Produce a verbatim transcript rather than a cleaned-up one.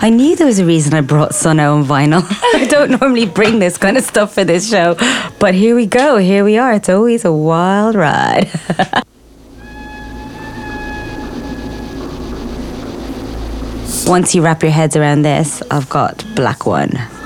I knew there was a reason I brought Sono and vinyl. I don't normally bring this kind of stuff for this show, but here we go. Here we are. It's always a wild ride. Once you wrap your heads around this, I've got Black One.